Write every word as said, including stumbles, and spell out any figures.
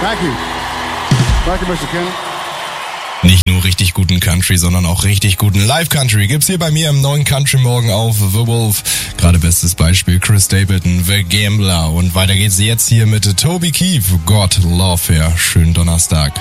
Thank you. Thank you, Mister Kenny. Nicht nur richtig guten Country, sondern auch richtig guten Live-Country gibt's hier bei mir im neuen Country Morgen auf The Wolf. Gerade bestes Beispiel Chris Stapleton, The Gambler. Und weiter geht's jetzt hier mit Toby Keith, God Love Her. Schönen Donnerstag.